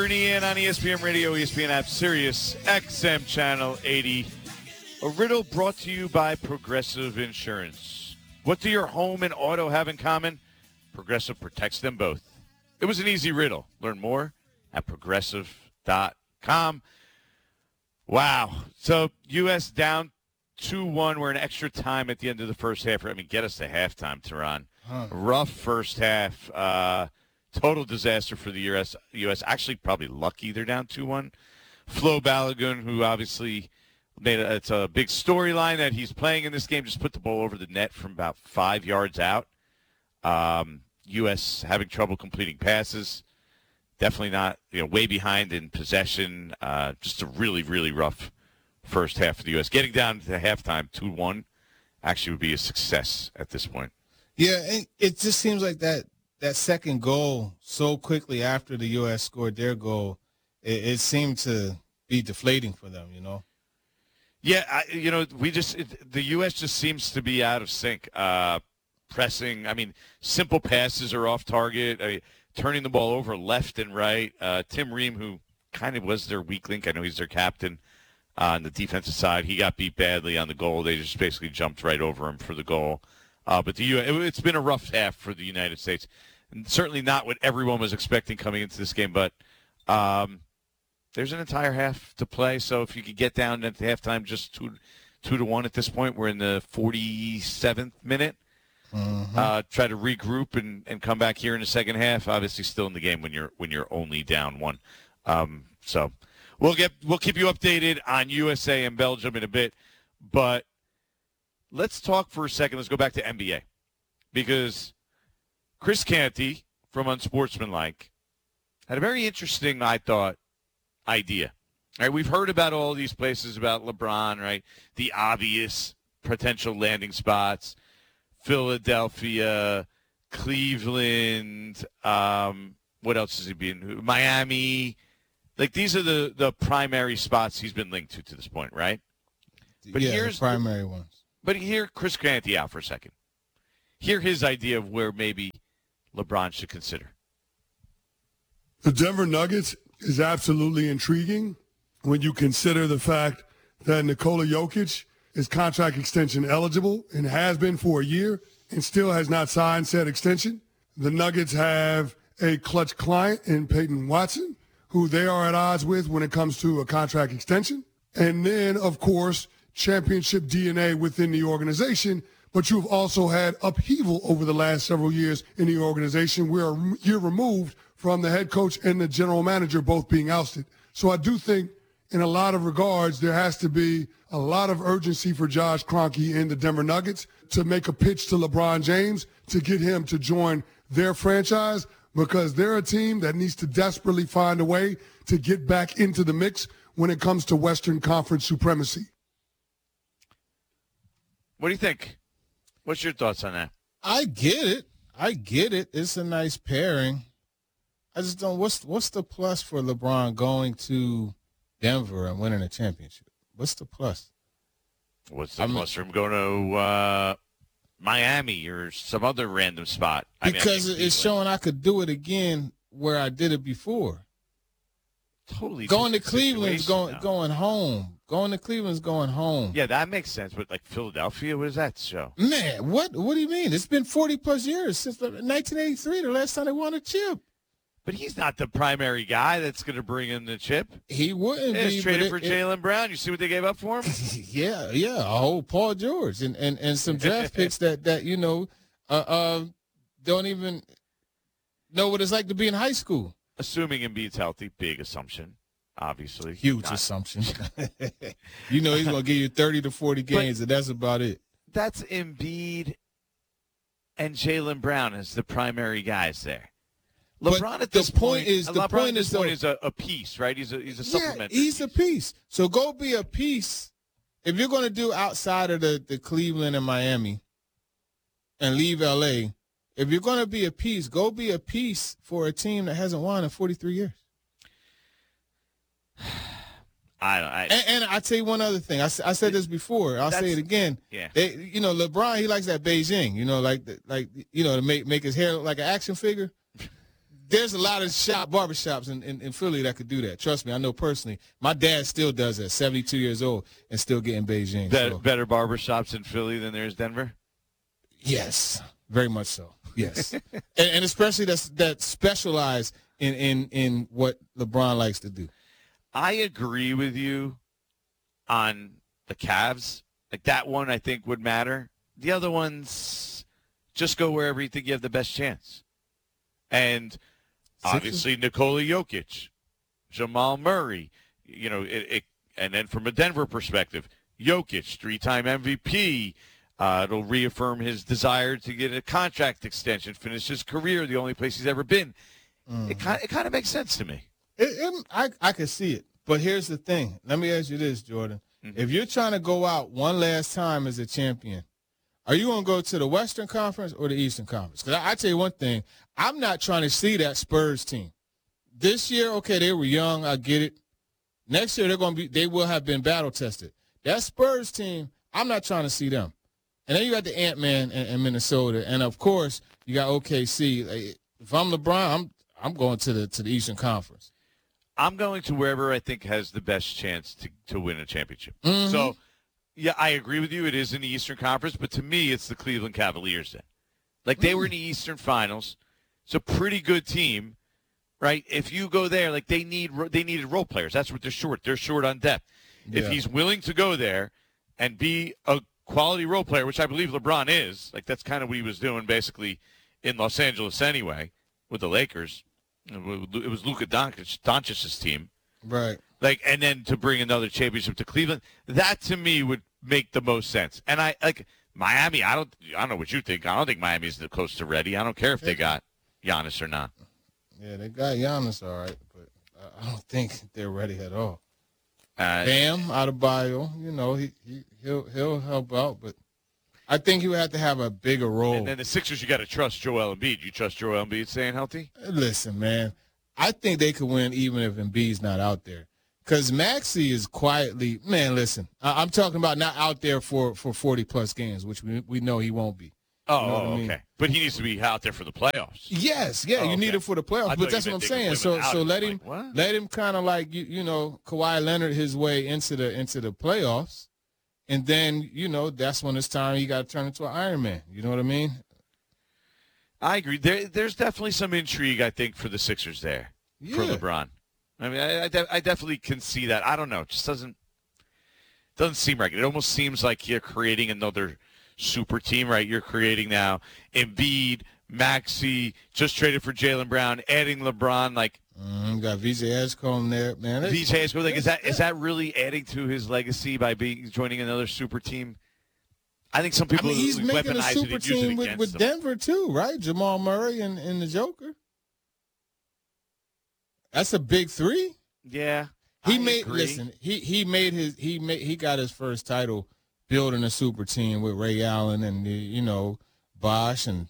Ernie in on ESPN Radio, ESPN app, Sirius XM Channel 80. A riddle brought to you by Progressive Insurance. What do your home and auto have in common? Progressive protects them both. It was an easy riddle. Learn more at progressive.com. Wow. So, U.S. down 2-1. We're in extra time at the end of the first half. I mean, get us to halftime, Tehran. Rough first half. Total disaster for the U.S. Actually, probably lucky they're down 2-1. Flo Balogun, who obviously it's a big storyline that he's playing in this game, just put the ball over the net from about 5 yards out. U.S. having trouble completing passes. Definitely not, way behind in possession. Just a really, really rough first half for the U.S. Getting down to halftime 2-1 actually would be a success at this point. Yeah, and it just seems like that second goal so quickly after the U.S. scored their goal, it seemed to be deflating for them, Yeah, the U.S. just seems to be out of sync. Pressing, simple passes are off target. Turning the ball over left and right. Tim Ream, who kind of was their weak link, I know he's their captain on the defensive side, he got beat badly on the goal. They just basically jumped right over him for the goal. But it's been a rough half for the United States. And certainly not what everyone was expecting coming into this game, but there's an entire half to play. So if you could get down at the halftime just 2-1 at this point, we're in the 47th minute. Try to regroup and come back here in the second half. Obviously, still in the game when you're only down one. So we'll keep you updated on USA and Belgium in a bit, but let's talk for a second. Let's go back to NBA because Chris Canty from Unsportsmanlike had a very interesting, I thought, idea. All right, we've heard about all these places about LeBron, right? The obvious potential landing spots. Philadelphia, Cleveland, what else has he been? Miami. Like, these are the primary spots he's been linked to this point, right? But here's the primary ones. But hear Chris Canty out for a second. Hear his idea of where maybe LeBron should consider. The Denver Nuggets is absolutely intriguing when you consider the fact that Nikola Jokic is contract extension eligible and has been for a year and still has not signed said extension. The Nuggets have a clutch client in Peyton Watson, who they are at odds with when it comes to a contract extension. And then, of course, championship DNA within the organization, but you've also had upheaval over the last several years in the organization. We're a year removed from the head coach and the general manager both being ousted. So I do think in a lot of regards, there has to be a lot of urgency for Josh Kroenke and the Denver Nuggets to make a pitch to LeBron James to get him to join their franchise, because they're a team that needs to desperately find a way to get back into the mix when it comes to Western Conference supremacy. What do you think? What's your thoughts on that? I get it. It's a nice pairing. I just don't. What's the plus for LeBron going to Denver and winning a championship? What's the plus? What's the plus for him going to Miami or some other random spot? Because it's showing I could do it again where I did it before. Totally. Going to Cleveland's going home. Going to Cleveland's going home. Yeah, that makes sense. But like Philadelphia, what does that show? Man, what do you mean? It's been 40-plus years since 1983, the last time they won a chip. But he's not the primary guy that's going to bring in the chip. He wouldn't be. He's traded for Jaylen Brown. You see what they gave up for him? Yeah, a whole Paul George and some draft picks that don't even know what it's like to be in high school. Assuming Embiid's healthy, big assumption, obviously. Huge assumption. He's going to give you 30 to 40 games, and that's about it. That's Embiid and Jaylen Brown as the primary guys there. LeBron at this point is a piece, right? He's a supplement. He's a piece. So go be a piece. If you're going to do outside of the Cleveland and Miami and leave L.A., if you're going to be a piece, go be a piece for a team that hasn't won in 43 years. And I tell you one other thing. I said this before. I'll say it again. Yeah. LeBron, he likes that Beijing. To make his hair look like an action figure. there's a lot of barbershops in Philly that could do that. Trust me, I know personally. My dad still does that, 72 years old, and still getting Beijing. Better barbershops in Philly than there's Denver? Yes, very much so. Yes. and especially that specialize in what LeBron likes to do. I agree with you on the Cavs. Like, that one I think would matter. The other ones, just go wherever you think you have the best chance. And obviously Nikola Jokic, Jamal Murray, and then from a Denver perspective, Jokic, 3-time MVP. It'll reaffirm his desire to get a contract extension, finish his career, the only place he's ever been. It kind of makes sense to me. I can see it. But here's the thing. Let me ask you this, Jordan. Mm-hmm. If you're trying to go out one last time as a champion, are you going to go to the Western Conference or the Eastern Conference? Because I tell you one thing, I'm not trying to see that Spurs team. This year, okay, they were young. I get it. Next year, they will have been battle tested. That Spurs team, I'm not trying to see them. And then you got the Ant-Man in Minnesota, and of course you got OKC. Like, if I'm LeBron, I'm going to the Eastern Conference. I'm going to wherever I think has the best chance to win a championship. Mm-hmm. So, yeah, I agree with you. It is in the Eastern Conference, but to me, it's the Cleveland Cavaliers then. Like, they were in the Eastern Finals. It's a pretty good team, right? If you go there, like, they needed role players. That's what they're short. They're short on depth. Yeah. If he's willing to go there and be a quality role player, which I believe LeBron is, like, that's kind of what he was doing basically in Los Angeles anyway with the Lakers. It was Luka Doncic's team. Right. Like, and then to bring another championship to Cleveland, that to me would make the most sense. And I like Miami. I don't know what you think. I don't think Miami's close to ready. I don't care if they got Giannis or not. Yeah, they got Giannis, all right, but I don't think they're ready at all. Bam Adebayo, he'll help out, but I think he would have to have a bigger role. And then the Sixers, you got to trust Joel Embiid. You trust Joel Embiid staying healthy? Listen, man, I think they could win even if Embiid's not out there. Because Maxey is quietly, man, listen, I'm talking about not out there for 40-plus games, which we know he won't be. Oh, you know what I mean? Okay. But he needs to be out there for the playoffs. Yes, you need it for the playoffs. But that's what I'm saying. So let him kind of like Kawhi Leonard his way into the playoffs, and then that's when it's time he got to turn into an Iron Man. You know what I mean? I agree. There's definitely some intrigue, I think, for the Sixers there for LeBron. I mean, I definitely can see that. I don't know. It just doesn't seem right. It almost seems like you're creating another super team, right? You're creating now Embiid, Maxey, just traded for Jaylen Brown, adding LeBron. Like, got VJ Escom there, man. VJ Escom, like, is that really adding to his legacy by joining another super team? I think some people he's making a super team with Denver too, right? Jamal Murray and the Joker. That's a big three. Yeah, he got his first title building a super team with Ray Allen and Bosh and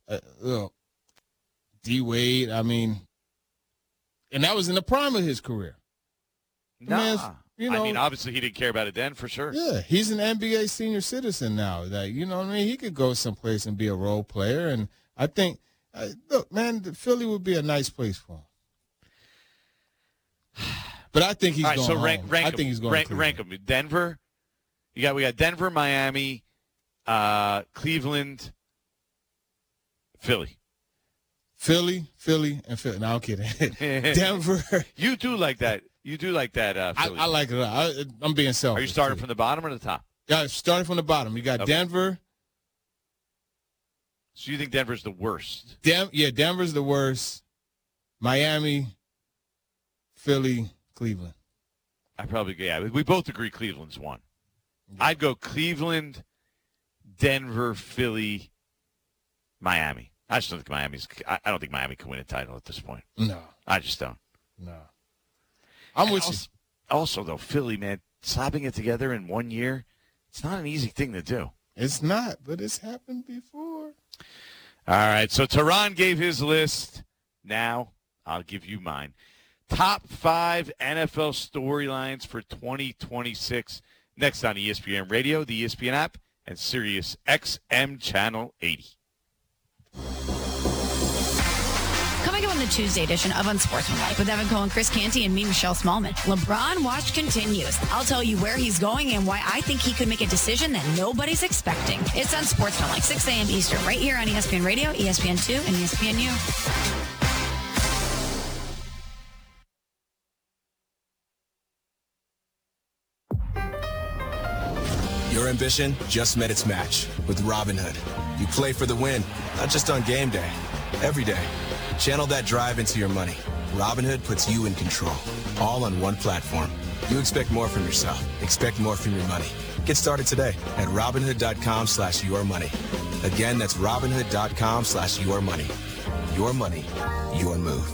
D Wade. I mean, and that was in the prime of his career. I mean, obviously he didn't care about it then, for sure. Yeah, he's an NBA senior citizen now. Like, you know what I mean? He could go someplace and be a role player, and I think, look, man, Philly would be a nice place for him. But I think he's going so home. rank I think he's going rank them. Denver. We got Denver, Miami, Cleveland, Philly. Philly, and Philly. No, I'm kidding. Denver. You do like that. Philly. I like it. I'm being selfish. Are you starting from the bottom or the top? Yeah, starting from the bottom. You got Denver. So you think Denver's the worst? Denver's the worst. Miami, Philly, Cleveland. We both agree Cleveland's one. Yeah. I'd go Cleveland, Denver, Philly, Miami. I just don't think I don't think Miami can win a title at this point. No. I just don't. No. I'm with you. Also, though, Philly, man, slapping it together in 1 year, it's not an easy thing to do. It's not, but it's happened before. All right, so Tehran gave his list. Now I'll give you mine. Top 5 NFL storylines for 2026. Next on ESPN Radio, the ESPN app, and Sirius XM Channel 80. Coming up on the the Tuesday edition of Unsportsmanlike with Evan Cohen, Chris Canty, and me, Michelle Smallman. LeBron watch continues. I'll tell you where he's going and why I think he could make a decision that nobody's expecting. It's Unsportsmanlike, 6 a.m. Eastern, right here on ESPN Radio, ESPN2, and ESPNU. Your ambition just met its match with Robinhood. You play for the win, not just on game day, every day. Channel that drive into your money. Robinhood puts you in control, all on one platform. You expect more from yourself. Expect more from your money. Get started today at Robinhood.com/yourmoney. Again, that's Robinhood.com/yourmoney. Your money, your move.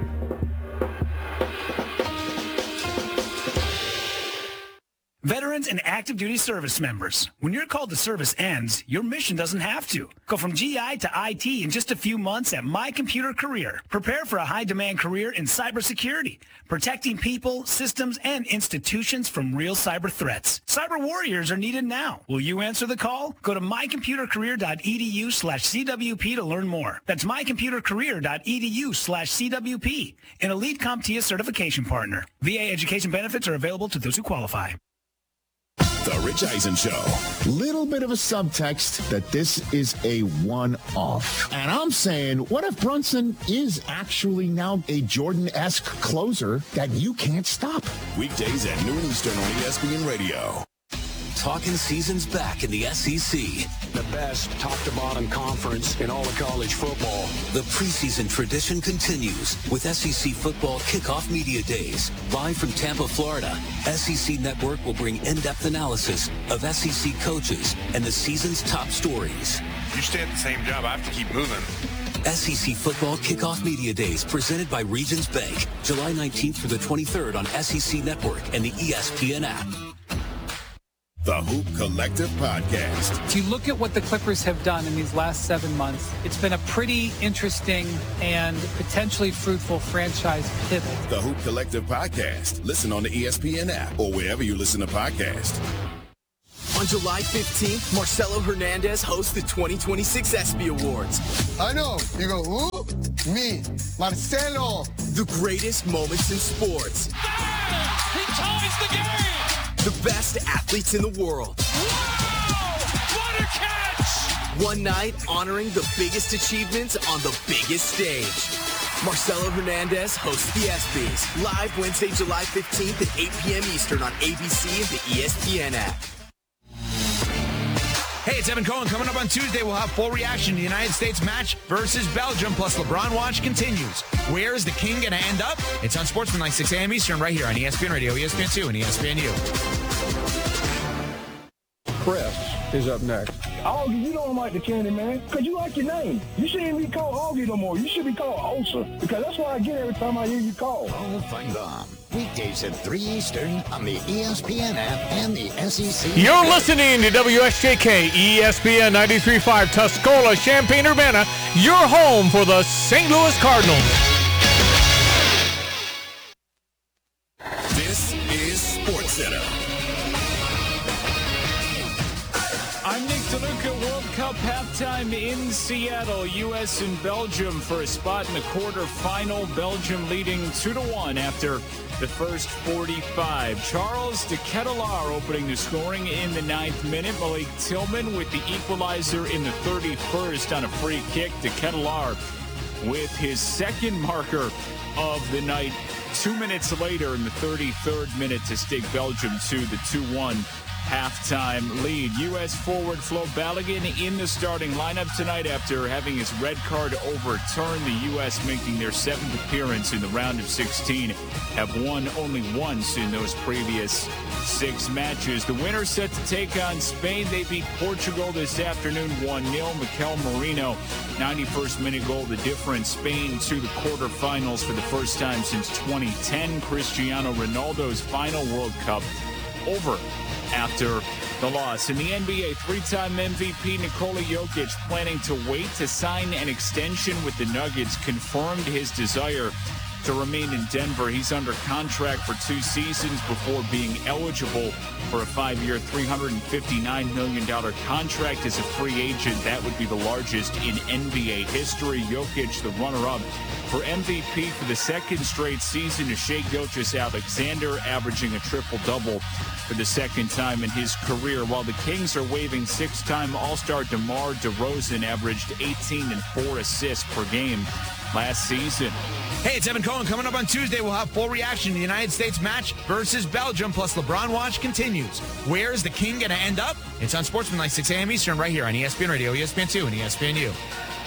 Veterans and active duty service members, when your call to service ends, your mission doesn't have to. Go from GI to IT in just a few months at My Computer Career. Prepare for a high-demand career in cybersecurity, protecting people, systems, and institutions from real cyber threats. Cyber warriors are needed now. Will you answer the call? Go to mycomputercareer.edu/CWP to learn more. That's mycomputercareer.edu/CWP, an elite CompTIA certification partner. VA education benefits are available to those who qualify. The Rich Eisen Show. Little bit of a subtext that this is a one-off. And I'm saying, what if Brunson is actually now a Jordan-esque closer that you can't stop? Weekdays at noon Eastern on ESPN Radio. Talking seasons back in the SEC. The best top-to-bottom conference in all of college football. The preseason tradition continues with SEC Football Kickoff Media Days. Live from Tampa, Florida, SEC Network will bring in-depth analysis of SEC coaches and the season's top stories. You stay at the same job, I have to keep moving. SEC Football Kickoff Media Days presented by Regions Bank. July 19th through the 23rd on SEC Network and the ESPN app. The Hoop Collective Podcast. If you look at what the Clippers have done in these last 7 months, it's been a pretty interesting and potentially fruitful franchise pivot. The Hoop Collective Podcast. Listen on the ESPN app or wherever you listen to podcasts. On July 15th, Marcelo Hernandez hosts the 2026 ESPY Awards. I know. You go, who? Me, Marcelo. The greatest moments in sports. He ties the game! The best athletes in the world. Wow! What a catch! One night honoring the biggest achievements on the biggest stage. Marcelo Hernandez hosts the ESPYs. Live Wednesday, July 15th at 8 p.m. Eastern on ABC and the ESPN app. Hey, it's Evan Cohen. Coming up on Tuesday, we'll have full reaction to the United States match versus Belgium, plus LeBron Watch continues. Where is the king going to end up? It's on Sportsmanlike, 6 a.m. Eastern, right here on ESPN Radio, ESPN2, and ESPNU. Chris is up next. Augie, you don't like the candy, man, because you like your name. You shouldn't be called Augie no more. You should be called Osa, because that's what I get every time I hear you call. Oh, fun bomb. Weekdays at 3 Eastern on the ESPN app and the SEC. You're listening to WSJK ESPN 93.5 Tuscola, Champaign-Urbana, your home for the St. Louis Cardinals. This is SportsCenter. I'm Nick DeLuca. World Cup halftime in Seattle. U.S. and Belgium for a spot in the quarterfinal. Belgium leading 2-1 after the first 45. Charles de Ketelaere opening the scoring in the 9th minute. Malik Tillman with the equalizer in the 31st on a free kick. De Ketelaere with his second marker of the night 2 minutes later in the 33rd minute to stake Belgium to the 2-1 halftime lead. U.S. forward Flo Balogun in the starting lineup tonight after having his red card overturned. The U.S. making their 7th appearance in the round of 16, have won only once in those previous 6 matches. The winner set to take on Spain. They beat Portugal this afternoon 1-0. Mikel Merino, 91st minute goal, the difference. Spain to the quarterfinals for the first time since 2010. Cristiano Ronaldo's final World Cup over after the loss. In the NBA, 3-time MVP Nikola Jokic planning to wait to sign an extension with the Nuggets, confirmed his desire to remain in Denver. He's under contract for 2 seasons before being eligible for a 5-year, $359 million contract as a free agent. That would be the largest in NBA history. Jokic, the runner-up for MVP for the second straight season, is Shai Gilgeous-Alexander, averaging a triple-double for the second time in his career. While the Kings are waiving 6-time All-Star DeMar DeRozan, averaged 18 and 4 assists per game last season. Hey, it's Evan Cohen. Coming up on Tuesday, we'll have full reaction to the United States match versus Belgium, plus LeBron Watch continues. Where is the King going to end up? It's on Sportsman Night, 6 a.m. Eastern, right here on ESPN Radio, ESPN2, and ESPNU.